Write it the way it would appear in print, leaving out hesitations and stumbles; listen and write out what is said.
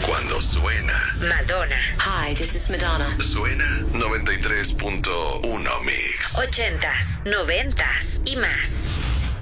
Cuando suena Madonna. Hi, this is Madonna. Suena 93.1 Mix. 80s, 90s y más.